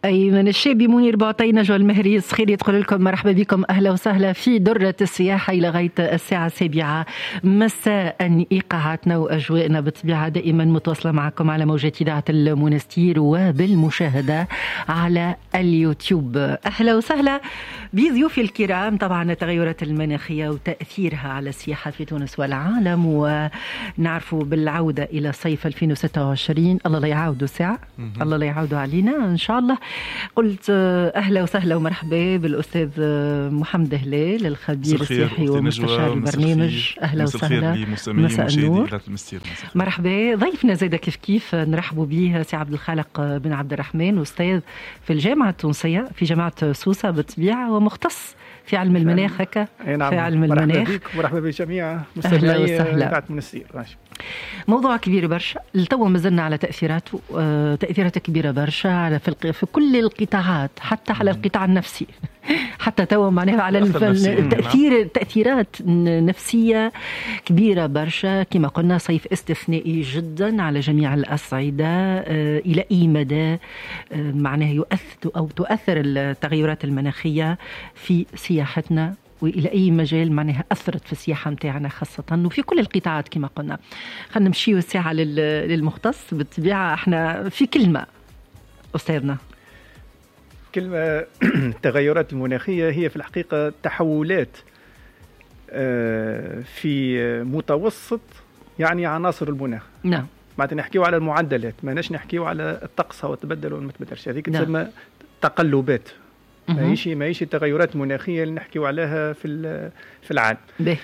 أيمن الشابي، منير بعطي، نجوى المهري، خير تقول لكم مرحبا بكم، أهلا وسهلا في درة السياحة إلى غاية الساعة 7 مساء. إيقاعاتنا وأجواءنا بالطبيعة دائما متواصلة معكم على موجات إذاعة المنستير وبالمشاهدة على اليوتيوب. أهلا وسهلا بضيوفي الكرام. طبعا التغيرات المناخية وتأثيرها على السياحة في تونس والعالم، ونعرف بالعودة إلى صيف 2026. الله لا يعاودوا ساعة، الله لا يعاودوا علينا إن شاء الله. قلت أهلا وسهلا ومرحبا بالأستاذ محمد هلال، الخبير السياحي ومستشار البرنامج. أهلا وسهلا، مساء النور، مرحبا. ضيفنا زيدا كيف نرحبوا به سي عبد الخالق بن عبد الرحمن، أستاذ في الجامعة التونسية في جامعة سوسة بالطبيعة، ومختص في علم المناخ. هكا في علم المناخ. مرحبا بجميع مستمعي إذاعة المنستير. موضوع كبير برشا، التو مازلنا على تأثيراته، تأثيرات كبيرة برشا في كل القطاعات، حتى على القطاع النفسي حتى تو معناها على تأثيرات نفسية كبيرة برشا. كما قلنا صيف استثنائي جدا على جميع الأصعدة. إلى أي مدى معناها يؤثر أو تؤثر التغيرات المناخية في سياحتنا، وإلى أي مجال معناها أثرت في السياحة متاعنا خاصة وفي كل القطاعات كما قلنا. خلنا نمشيو الساعة للمختص بالطبيعة. احنا في كلمة أستاذنا، كلمة التغيرات المناخية هي في الحقيقة تحولات في متوسط يعني عناصر المناخ. نعم. معناتها نحكيو على المعدلات، ما ناش نحكيو على الطقس وتبدل وما تبدلش. هذيك تسمى تقلبات. ماهيش التغيرات المناخية اللي نحكيو عليها في العالم.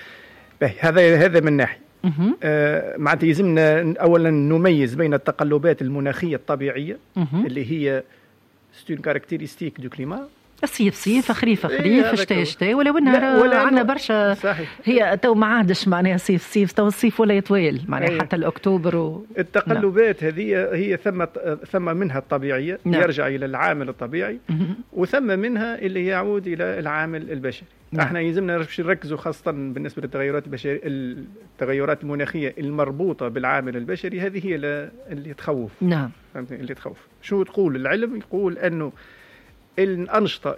هذا من ناحية. معناتها يلزمنا أولا نميز بين التقلبات المناخية الطبيعية اللي هي ستون كاركتيرستيك دو كليما، الصيف خريف شتاء، ولو انها عندنا برشا. صحيح. هي تو ما عادش معناها صيف تو الصيف ولا يطويل معناها حتى الاكتوبر التقلبات هذه هي ثم منها الطبيعيه. يرجع الى العامل الطبيعي، وثم منها اللي يعود الى العامل البشري. احنا يلزمنا نركزوا خاصه بالنسبه للتغيرات البشريه، التغيرات المناخيه المربوطه بالعامل البشري. هذه هي اللي تخوف. نعم. اللي تخوف. شو تقول العلم؟ يقول انه الأنشطة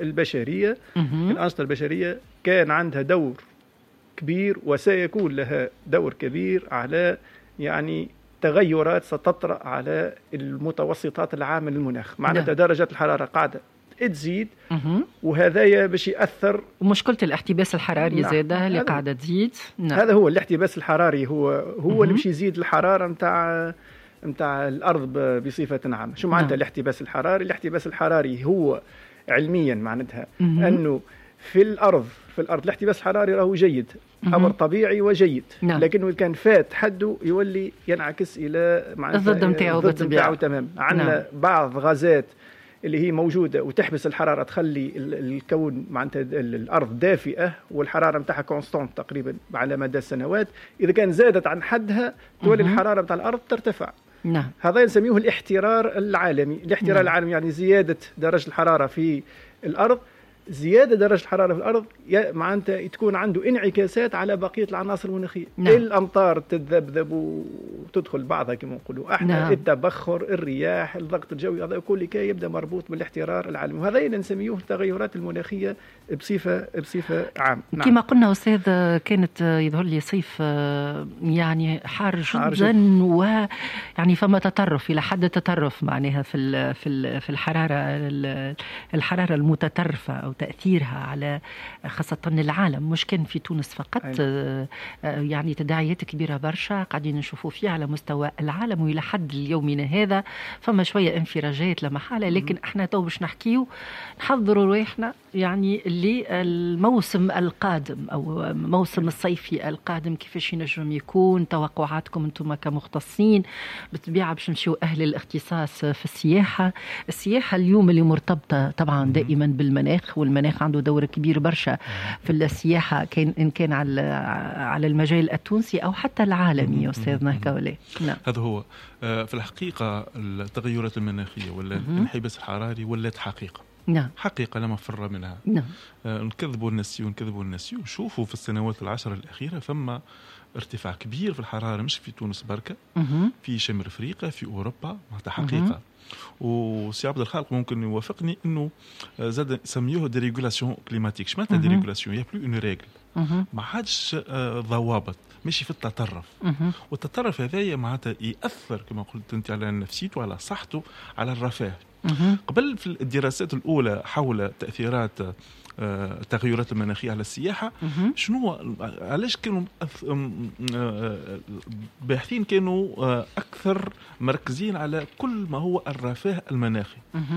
البشرية كان عندها دور كبير وسيكون لها دور كبير على يعني تغيرات ستطرأ على المتوسطات العامة للمناخ. معناتها درجة الحرارة قاعدة تزيد، وهذا باش يأثر. ومشكلة الاحتباس الحراري زادة اللي قاعدة تزيد. هذا هو الاحتباس الحراري، هو اللي باش يزيد الحرارة متاع الأرض بصفة عامة. شو معناتها الاحتباس الحراري؟ الاحتباس الحراري هو علميا معناتها أنه في الأرض الاحتباس الحراري راهو جيد، أمر طبيعي وجيد. لكنه كان فات حده يولي ينعكس إلى الضد متاعه تمام. عندنا بعض غازات اللي هي موجودة وتحبس الحرارة، تخلي الكون معناتها الأرض دافئة والحرارة متاعها كونستانت تقريبا على مدى السنوات. إذا كان زادت عن حدها تولي الحرارة متاع الأرض ترتفع. نعم. هذا نسميه الاحترار العالمي. الاحترار العالمي يعني زيادة درجة الحرارة في الأرض. زيادة درجة الحرارة في الأرض معناتها تكون عنده انعكاسات على بقية العناصر المناخية. الأمطار تتذبذب وتدخل بعضها كما نقولوا احنا. التبخر، الرياح، الضغط الجوي، هذا كل كي يبدأ مربوط بالاحترار العالمي. وهذا نسميه التغيرات المناخية بصفة عامة. كما قلنا أستاذ، كانت يظهر لي صيف يعني حار جدا، ويعني فما تطرف إلى حد التطرف معناها في الحرارة المتطرفة أو تأثيرها على خاصة العالم، مش كان في تونس فقط. يعني تداعيات كبيرة برشا قاعدين نشوفوا فيها على مستوى العالم، وإلى حد اليومنا هذا فما شوية انفراجات لا محالة. لكن احنا تو باش نحكيو نحضروا رواحنا يعني للموسم القادم أو موسم الصيفي القادم. كيفاش ينجم يكون؟ توقعاتكم أنتم كمختصين بالطبيعة باش نمشيو أهل الاختصاص في السياحة اليوم اللي مرتبطة طبعا دائما بالمناخ، والمناخ عنده دور كبير برشا في السياحة، إن كان على المجال التونسي أو حتى العالمي يا أستاذنا كولي. نعم. هذا هو في الحقيقة التغيرات المناخية ولا الانحباس الحراري ولات حقيقة. نعم. حقيقة لا مفر منها. نعم. نكذبوا الناس وشوفوا في السنوات العشر الأخيرة فما ارتفاع كبير في الحرارة، مش في تونس بركة، في شمال أفريقيا، في أوروبا، معناتها حقيقة. وسي عبد الخالق ممكن يوافقني انه زاد سميوه ديريغولاسيون كليماتيك. شمالها ديريغولاسيون يا بلو اون ريغل، ما عادش ضوابط، ماشي في التطرف. والتطرف هذايا معناتها ياثر كما قلت انت على نفسيته، على صحته، على الرفاه. قبل في الدراسات الاولى حول تاثيرات التغيرات المناخيه على السياحه، شنو علاش كانوا باحثين كانوا اكثر مركزين على كل ما هو الرفاه المناخي.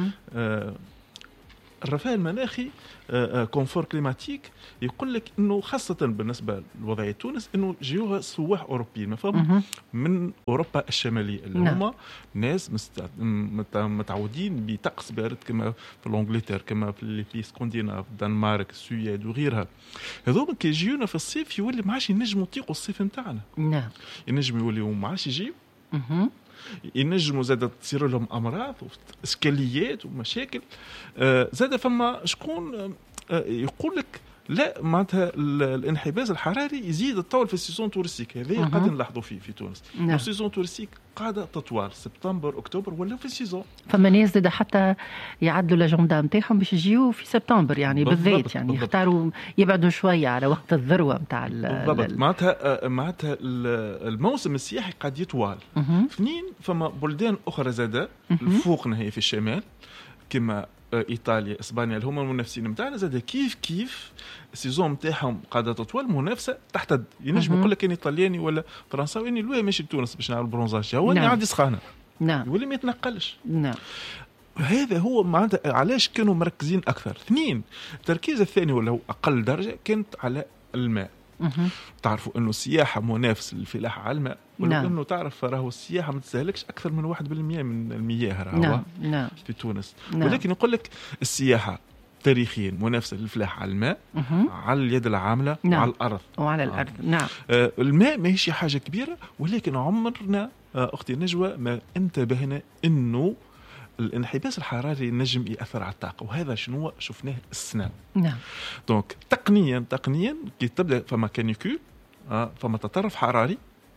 الرفاه المناخي كونفور كليماتيك يقول لك انه خاصه بالنسبه لوضعيه تونس انه جيوها سواح اوروبيين مفهوم من اوروبا الشماليه اللي هما ناس متعودين بطقس بارد كما في الانجلترا، كما في لي اسكندناف، الدنمارك، السويد وغيرها. هذوما كي يجيونا في الصيف يولي ما عادش ينجموا يطيقوا الصيف نتاعنا. نعم، ينجموا يوليوا ما عادش يجيو، ينجموا زاد تصير لهم امراض واسكاليات ومشاكل. زاد فما شكون يقول لك لا معناتها الانحباس الحراري يزيد الطول في السيزون تورستيك. هذا قاعد نلاحظوا فيه في تونس. السيزون تورستيك قاعده تطوال سبتمبر اكتوبر ولا في السيزون. فما ناس زاد حتى يعدلوا الاجنده نتاعهم باش يجيو في سبتمبر يعني بالذات، يعني يختاروا يبعدوا شويه على وقت الذروه نتاع معناتها الموسم السياحي قاعد يطول. اثنين فما بلدان اخرى زاد فوقنا هي في الشمال كما إيطاليا، إسبانيا اللي هما المنافسين متاعنا، زاد كيف السيزون متاعهم قاعدة تطول، منافسة تحتد. ينجم يقول لك إني إيطالياني ولا فرنساوي إني لوي ماشي لتونس باش نعمل برونزاج، هو إني عندي سخانة، يولي ما يتنقلش. هذا هو معناتها علاش كانوا مركزين أكثر. اثنين، التركيز الثاني ولا هو أقل درجة كانت على الماء. تعرفوا انه السياحه منافس للفلاحه على الماء، ولو انه تعرف راهو السياحه ما تستهلكش اكثر من 1% من المياه راهو في تونس. ولكن يقول لك السياحه تاريخيا منافسه للفلاحه على الماء، على اليد العامله وعلى الارض. الماء ما هيش حاجه كبيره، ولكن عمرنا اختي نجوى ما انتبهنا انه الانحباس الحراري نجم يأثر على الطاقة، وهذا شنو شفناه السنة. دونك تقنيا كي تبدأ فما كانيكول، فما تطرف حراري،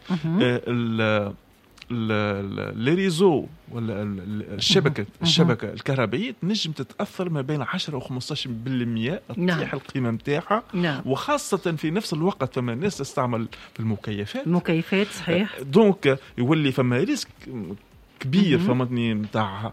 لي ريزو ولا الشبكة الكهربائية نجم تتأثر ما بين 10 و 15% تطيح القيمة متاعها. وخاصة في نفس الوقت فما ناس تستعمل في المكيفات صحيح. دونك يولي فما ريسك كبير فهمتني نتاع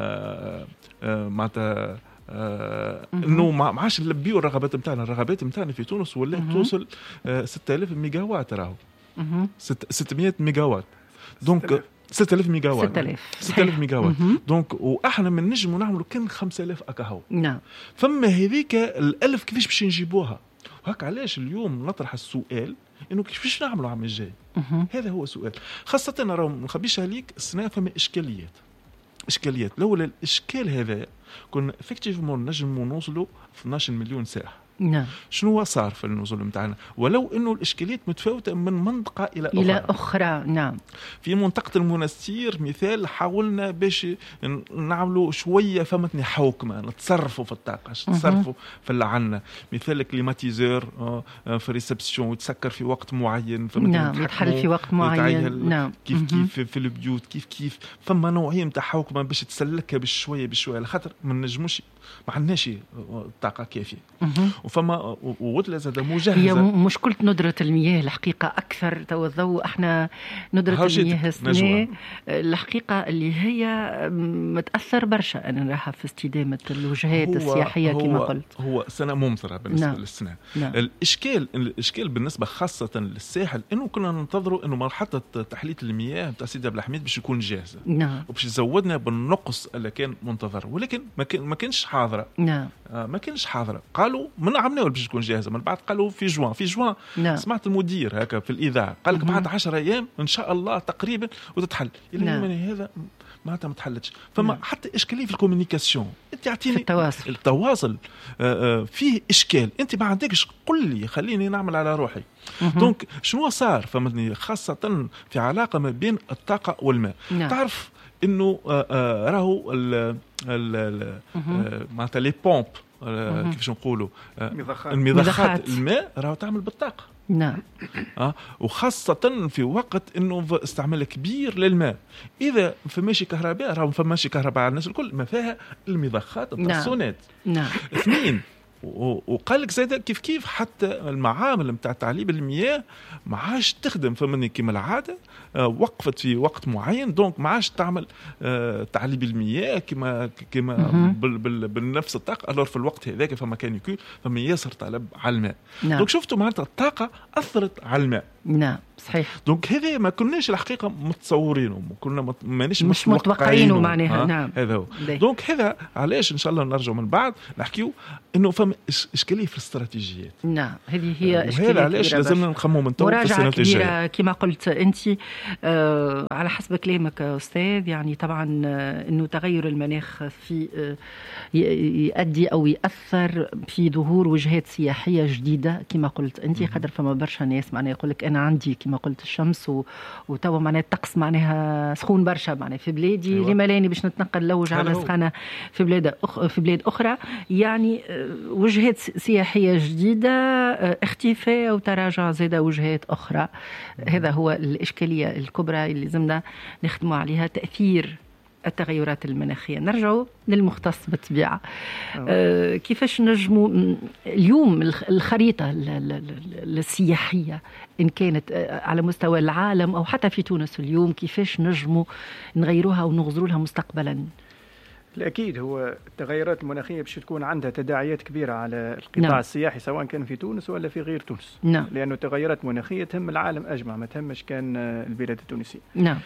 معناتها انه ما عادش نلبيو الرغبات نتاعنا في تونس ولا توصل 6000 ميجا وات راهو 600 ميجا وات. دونك 6000 ميجا وات دونك واحنا من نجم نعملوا كان 5000 اكاهو. فما هذيك ال1000 كيفاش باش نجيبوها؟ وهك علاش اليوم نطرح السؤال انه كيفاش نعملوا عام الجاي. هذا هو سؤال، خاصه راهو ما نخبيش عليك السنه فما اشكاليات. لولا الاشكال هذا كنا افكتيفمون نجموا نوصلوا 12 مليون سائح. شنو صار في النزول متاعنا؟ ولو انه الاشكاليات متفاوته من منطقه الى اخرى. في منطقه المنستير مثال حاولنا باش نعملوا شويه فهمتني حوكمه، نتصرفوا في الطاقه، نتصرفوا في اللي عندنا. مثال كليماتيزور في ريسبسيون يتسكر في وقت معين، يتحل في وقت معين. كيف في البيوت كيف فما نوعيه نتاع حوكمه باش تسلكها بشويه على خاطر ما نجموش، ما عندناش طاقه كافيه. وفما وطلع هذا مجهزه. هي مشكله ندره المياه الحقيقه اكثر توضوا احنا ندره المياه السنه الحقيقه اللي هي متاثر برشا. انا راح في استدامه الوجهات السياحيه كما قلت. هو سنه ممطره بالنسبه للسنه. الاشكال بالنسبه خاصه للساحل انه كنا ننتظروا انه مرحله تحليه المياه تاع سيدي عبد الحميد باش يكون جاهزه، وباش يزودنا بالنقص اللي كان منتظر، ولكن ما كانش حاضره. ما كانش حاضره. قالوا من عمنا باش تكون جاهزه، من بعد قالوا في جوان. سمعت المدير هكا في الاذاعه قال لك بعد 10 ايام ان شاء الله تقريبا وتتحل. الى هذا ما تحلتش. فما حتى اشكاليه في الكوميونيكاسيون. انت اعطيني التواصل فيه اشكال، انت ما عندكش قل لي خليني نعمل على روحي. دونك شنو صار فهمتني، خاصه في علاقه ما بين الطاقه والماء. تعرف انه راهو معناتها لي بومب كيفاش نقولوا المضخات الماء راهو تعمل بالطاقه. نعم. وخاصة في وقت انه استعمال كبير للماء، اذا فماشي كهرباء راهو فماشي كهرباء على الناس الكل، ما فيها المضخات نتاع السونات. نعم. اثنين، وقال لك زاد كيف حتى المعامل نتاع تعليب المياه ما عادش تخدم فمني كما العاده، وقفت في وقت معين، دونك ما عادش تعمل تعليب المياه كما بالنفس الطاقه. الور في الوقت هذاك فما كان يكون فما ياسر طلب على الماء. نعم. دونك شفتوا معناتها الطاقه اثرت على الماء. نعم صحيح. دونك هذا ما كناش الحقيقه متصورينه، كنا مانيش مش متوقعينه معناها. نعم. هذا هو. دونك هذا علاش ان شاء الله نرجع من بعد نحكيو انه فما اشكاليه في الاستراتيجيات. نعم هذه هي اشكاليه. وهذا علاش لازمنا نخمموا من تو في السنه الجايه كما قلت انت. على حسب كلامك استاذ، يعني طبعا انه تغير المناخ في يؤدي او ياثر في ظهور وجهات سياحيه جديده كما قلت انت. قدر فما برشا ناس معناها يقول لك انا عندي كما قلت الشمس وتوا معناها الطقس معناها سخون برشا معناها في بلادي. أيوة. لما لاني باش نتنقل لوج على سخانه في بلاد اخرى. يعني وجهات سياحيه جديده، اختفاء وتراجع زاد وجهات اخرى. هذا هو الاشكاليه الكبرى اللي لازمنا نخدموا عليها، تاثير التغيرات المناخية. نرجع للمختص بالطبيعة. كيفاش نجموا اليوم الخريطة السياحية إن كانت على مستوى العالم أو حتى في تونس اليوم، كيفاش نجموا نغيروها ونغزروا لها مستقبلا؟ الأكيد هو التغيرات المناخية باش تكون عندها تداعيات كبيرة على القطاع السياحي سواء كان في تونس ولا في غير تونس. نعم. لأنه التغيرات المناخية تهم العالم أجمع، ما تهمش كان البلاد التونسية. نعم.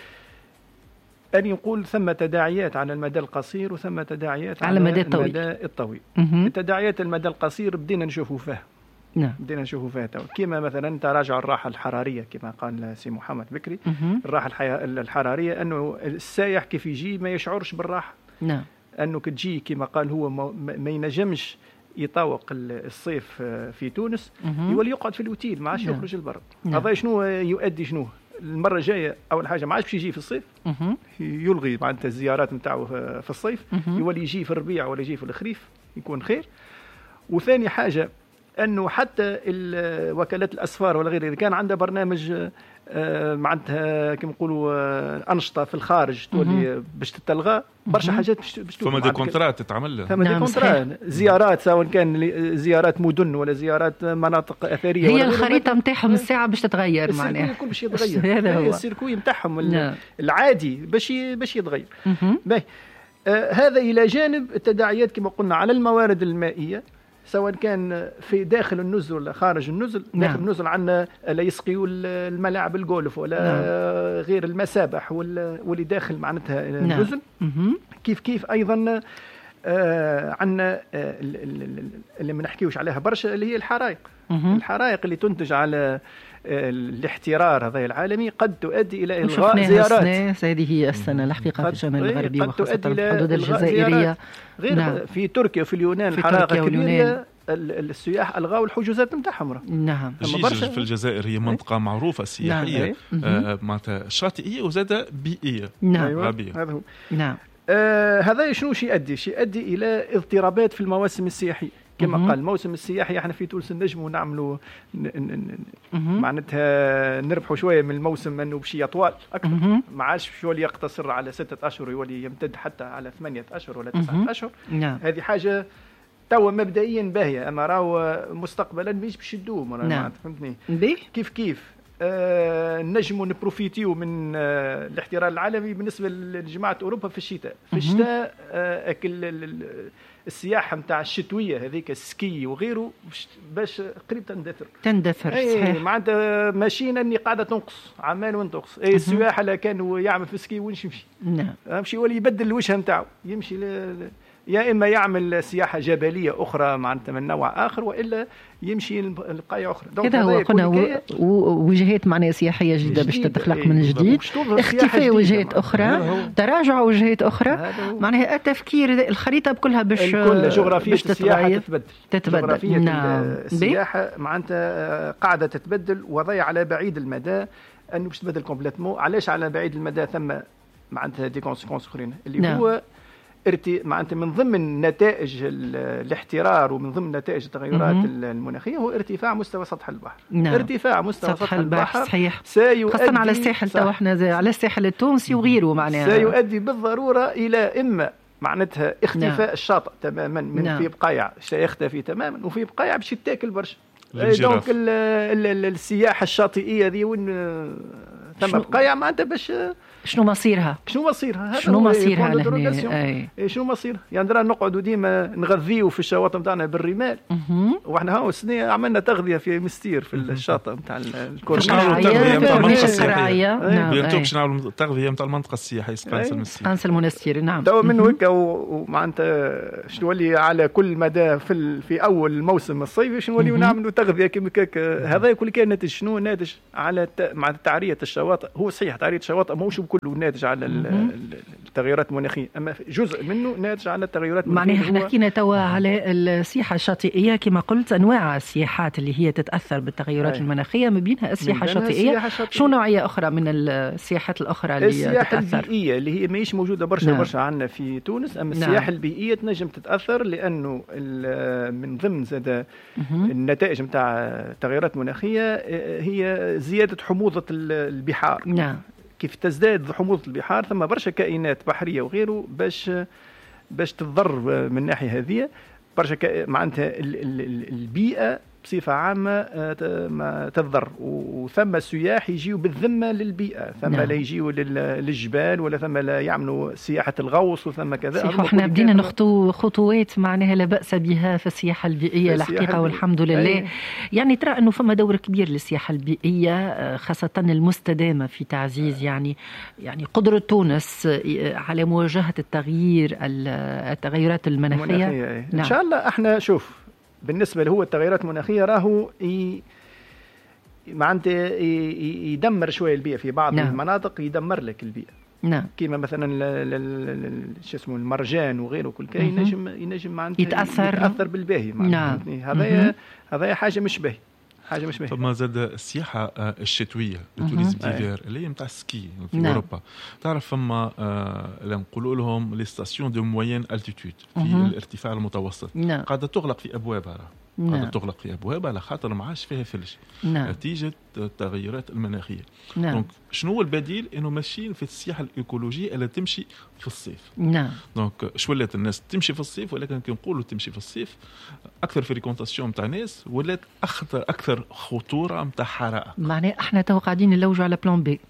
أن يقول ثم تداعيات على المدى القصير وثم تداعيات على المدى الطويل. التداعيات المدى القصير بدينا نشوفوا فيها. نعم. بدينا نشوفوا فيها كما مثلا تراجع الراحة الحرارية كما قال سي محمد بكري. الراحة الحرارية أنه السائح كيف يجي ما يشعرش بالراحة. نعم. أنه كتجي كما قال هو ما ينجمش يطاوق الصيف في تونس، يولي يقعد في الأوتيل ما عادش يخرج البرد. هذا شنو يؤدي شنو؟ المرة الجاية أول حاجة ما عادش باش يجي في الصيف، يلغي معناتها الزيارات نتاعو في الصيف، يولي يجي في الربيع ولا يجي في الخريف يكون خير. وثاني حاجة أنه حتى وكالات الأسفار ولا غيره إذا كان عندها برنامج معناتها كما نقولوا أنشطة في الخارج تولي باش تتلغى برشا حاجات باش فما دي كونترات تتعمل. فما دي كونترات زيارات سواء كان زيارات مدن ولا زيارات مناطق أثرية. هي الخريطة نتاعهم الساعة باش تتغير معناها. السيركوي باش يتغير. هذا هو السيركوي نتاعهم العادي باش يتغير. هذا إلى جانب التداعيات كما قلنا على الموارد المائية سواء كان في داخل النزل ولا خارج النزل. داخل النزل عندنا لا يسقيوا الملاعب الجولف ولا غير المسابح واللي داخل معناتها النزل. كيف أيضا عندنا اللي ما نحكيوش عليها برشا اللي هي الحرائق. الحرائق اللي تنتج على الاحترار هذا العالمي قد تؤدي إلى إلغاء زيارات. هذه هي السنة الحقيقة في الشمال الغربي وخاصة الحدود الجزائرية. غير في تركيا وفي اليونان الحرائق الكبيرة السياح ألغاوا الحجوزات نتاعهم. نعم. في الجزائر هي منطقة معروفة سياحية معناتها شاطئية وزادة بيئية. نعم. هذا هو. نعم. هذا شنو يؤدي إلى اضطرابات في المواسم السياحية. كما قال الموسم السياحي احنا في تونس نجموا نعملوا معناتها نربحوا شويه من الموسم انه باش يطول اكثر. ما عادش يولي يقتصر على 6 أشهر يولي يمتد حتى على 8 أشهر ولا 9 أشهر. نعم. هذه حاجه توا مبدئيا باهيه اما راهو مستقبلا باش تدوم. نعم. فهمتني كيف نجموا نبروفيتيو من الاحتلال العالمي بالنسبه لجماعه اوروبا في الشتاء. في الشتاء السياحه نتاع الشتويه هذيك السكي وغيره باش قريب تندثر. صحيح. معناتها ماشينا اني قاعده تنقص عمال وتنقص. السياح اللي كانوا يعمل في السكي وين يمشي. نعم. يمشي يولي يبدل الوجه نتاعو يمشي يا اما يعمل سياحه جبليه اخرى معناتها من نوع اخر والا يمشي لقايه اخرى. هذا هو قلنا وجهات معناها سياحيه جديده باش تتخلق من جديد. اختفاء وجهات اخرى، تراجع وجهات اخرى. معناها التفكير الخريطه بكلها باش جغرافيه السياحه تتبدل. نعم. السياحه معناتها قاعده تتبدل وضعي على بعيد المدى انه باش تبدل كومبليتمون. علاش على بعيد المدى؟ ثم معناتها دي كونسيكونس اخرين اللي هو معناتها من ضمن نتائج الاحترار ومن ضمن نتائج التغيرات المناخيه هو ارتفاع مستوى سطح البحر. ارتفاع مستوى سطح البحر صحيح، سيؤدي خاصه على الساحل تو احنا على الساحل التونسي وغيره معناها سيؤدي بالضروره الى اما معناتها اختفاء الشاطئ تماما من في بقايع سيختفي تماما، وفي بقايع باش يتاكل برشا. دونك السياحه الشاطئيه ذي وين ثم بقايع معناتها باش شنو مصيرها؟ شنو مصيرها يعني درا نقعدوا ديما نغذيو في الشواطئ نتاعنا بالرمال، واحنا هاو السنه عملنا تغذيه في مستير في الشاطئ نتاع الكورنيش. التغذيه نتاع المنطقه السياحيه بيانتو باش نعملوا التغذيه نتاع المنطقه السياحيه قنص المنستير. نعم توا من هكا ومعناتها شنو نولي على كل مدى في اول الموسم الصيفي شنو نوليو نعملوا تغذيه كيما هذا كل كان ناتج شنو ناتج على مع تعريه الشواطئ. هو صحيح تعريه الشواطئ ماهوش كله ناتج على التغيرات المناخيه، اما جزء منه ناتج على التغيرات المناخيه. معناها احنا حكينا توا على السياحه الشاطئيه كما قلت، انواع السياحات اللي هي تتاثر بالتغيرات المناخيه، ما بينها السياحه الشاطئيه. شو نوعيه اخرى من السياحات الاخرى اللي السياحه تتاثر؟ البيئيه اللي هي ماهيش موجوده برشا عندنا في تونس، اما السياحه البيئيه تنجم تتاثر لانه من ضمن زاد النتائج نتاع التغيرات المناخيه هي زياده حموضه البحار. نعم، كيف تزداد حموضة البحار ثم برشا كائنات بحرية وغيره باش تضر من ناحية هذه برشا معناتها البيئة بصفة عامة تضر، وثم السياح يجيوا بالذمة للبيئة، ثم لا يجيوا للجبال ولا ثم لا يعملوا سياحة الغوص وثم كذا. احنا بدينا نخطو خطوات معناها لا بأس بها في السياحة البيئية الحقيقة والحمد لله. يعني ترى أنه فما دور كبير للسياحة البيئية خاصة المستدامة في تعزيز يعني قدرة تونس على مواجهة التغيرات المناخية. إن شاء الله احنا شوف بالنسبة له التغيرات المناخية راهو معناتها يدمر شوية البيئة في بعض المناطق، يدمر لك البيئة. نعم، كيما مثلا شو اسمه المرجان وغيره كل ينجم معناتها يتأثر بالباهي. نعم، هذا حاجة مش باهي. ثم زاد السياحه الشتويه التوريزم ديفير اللي هي نتاع السكي في اوروبا. تعرف فما نقولوا لهم لي ستاسيون دو موين التيتود في الارتفاع المتوسط قاعده تغلق في ابوابها. قاعده تغلق في ابوابها على خاطر ما عادش فيها ثلج نتيجه التغيرات المناخيه. دونك شنو هو البديل؟ انه ماشيين في السياحه الايكولوجيه اللي تمشي في الصيف. دونك شو ولات الناس تمشي في الصيف، ولكن كي نقولوا تمشي في الصيف اكثر فريكونتاسيون نتاع ناس ولات اكثر خطوره نتاع حرائق. معناه احنا تو قاعدين نلوجوا على بلان بي.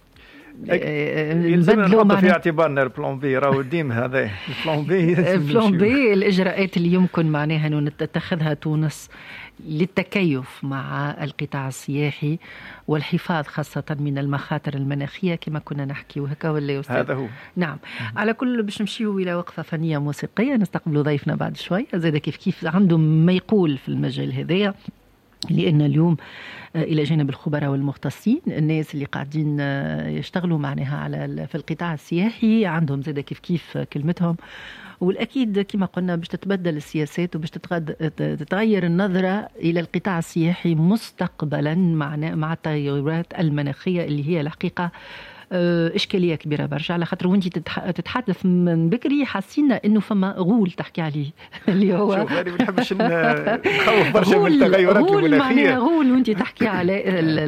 يلزمنا نحط في اعتبارنا البلان بي راهو ديما هذا البلان بي الإجراءات اللي يمكن معناها أنه تتخذها تونس للتكيف مع القطاع السياحي والحفاظ خاصة من المخاطر المناخية كما كنا نحكي وهكا ولا يستاذ. هذا هو. نعم، على كل باش نمشيو إلى وقفة فنية موسيقية نستقبل ضيفنا بعد شوي زاد كيف عنده ما يقول في المجال هذايا، لأن اليوم إلى جانب الخبراء والمختصين الناس اللي قاعدين يشتغلوا معناها في القطاع السياحي عندهم زادة كيف كلمتهم، والأكيد كما قلنا باش تتبدل السياسات وباش تتغير النظرة إلى القطاع السياحي مستقبلا مع التغيرات المناخية اللي هي الحقيقة إشكالية كبيرة برشا، على خاطر وانتي تتحدث من بكري حسينا إنه فما غول تحكي عليه اللي هو شوف أنا ما نحبش نخوف برشا من التغيرات المناخية. غول وانتي تحكي على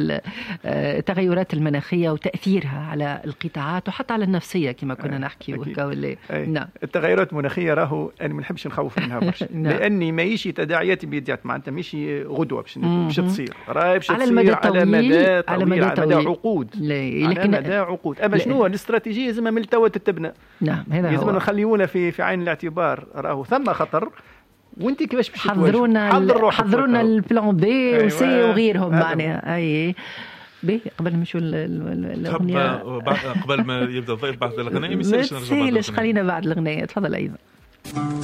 التغيرات المناخية وتأثيرها على القطاعات وحتى على النفسية كما كنا نحكي وهكا ولا. نعم، التغيرات المناخية راهو أنا ما نحبش نخوف منها برشا لأني ماهيش تداعيات إميديات معناتها ماشي غدوة باش تصير، راهي باش تصير على مدى طويل على مدى عقود. لكن عقود. أما شنو الاستراتيجية لازم من التو تتبنى. نعم، هذا لازم نخليونا في عين الاعتبار راهو ثم خطر، وانت كيفاش باش حضرونا البلان بي وسي وغيرهم معناها. اي بي قبل ما نمشيو الاغنيه قبل ما يبدا الضيف بعد الاغنيه ما يسالش خلينا بعد الاغنيه. تفضل ايضا.